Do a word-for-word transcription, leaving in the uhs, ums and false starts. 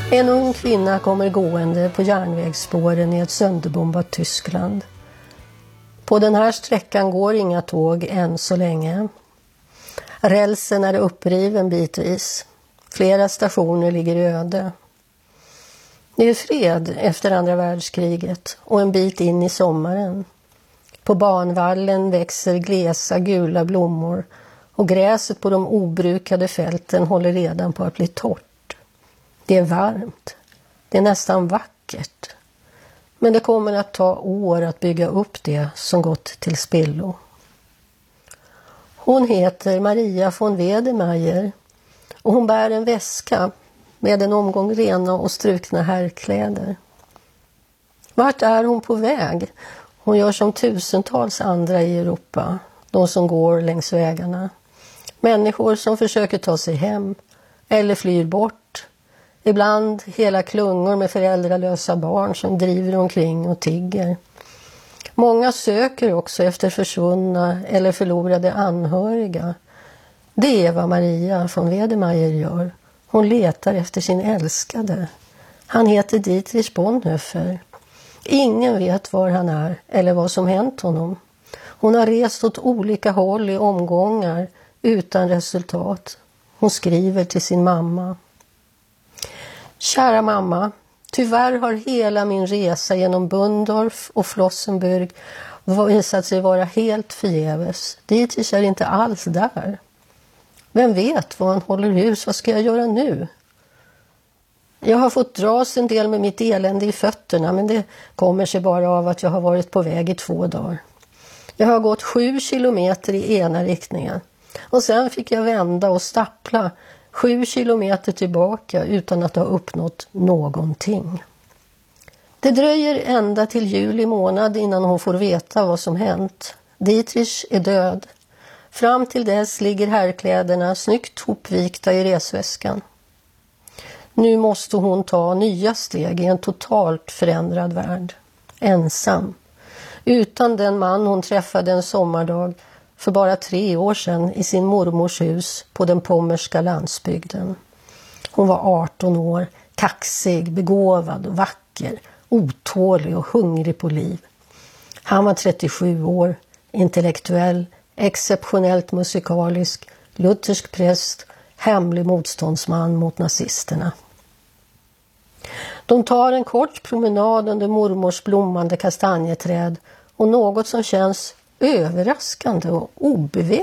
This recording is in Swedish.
En ung kvinna kommer gående på järnvägsspåren i ett sönderbombat Tyskland. På den här sträckan går inga tåg än så länge. Rälsen är uppriven bitvis. Flera stationer ligger öde. Det är fred efter andra världskriget och en bit in i sommaren. På banvallen växer glesa gula blommor och gräset på de obrukade fälten håller redan på att bli torrt. Det är varmt. Det är nästan vackert. Men det kommer att ta år att bygga upp det som gått till spillo. Hon heter Maria von Wedemeyer och hon bär en väska med en omgång rena och strukna herrkläder. Vart är hon på väg? Hon gör som tusentals andra i Europa, de som går längs vägarna. Människor som försöker ta sig hem eller flyr bort. Ibland hela klungor med föräldralösa barn som driver omkring och tigger. Många söker också efter försvunna eller förlorade anhöriga. Det är vad Maria von Wedemeyer gör. Hon letar efter sin älskade. Han heter Dietrich Bonhoeffer. Ingen vet var han är eller vad som hänt honom. Hon har rest åt olika håll i omgångar utan resultat. Hon skriver till sin mamma. Kära mamma, tyvärr har hela min resa genom Bundorf och Flossenburg visat sig vara helt förgäves. Dietrich är inte alls där. Vem vet var han håller hus? Vad ska jag göra nu? Jag har fått dras en del med mitt elände i fötterna, men det kommer sig bara av att jag har varit på väg i två dagar. Jag har gått sju kilometer i ena riktningen och sen fick jag vända och stappla sju kilometer tillbaka utan att ha uppnått någonting. Det dröjer ända till juli månad innan hon får veta vad som hänt. Dietrich är död. Fram till dess ligger herrkläderna snyggt hopvikta i resväskan. Nu måste hon ta nya steg i en totalt förändrad värld. Ensam. Utan den man hon träffade en sommardag för bara tre år sedan i sin mormors hus på den pommerska landsbygden. Hon var arton år, kaxig, begåvad och vacker, otålig och hungrig på liv. Han var trettiosju år, intellektuell, exceptionellt musikalisk, luthersk präst, hemlig motståndsman mot nazisterna. De tar en kort promenad under mormors blommande kastanjeträd och något som känns överraskande och obeväpnande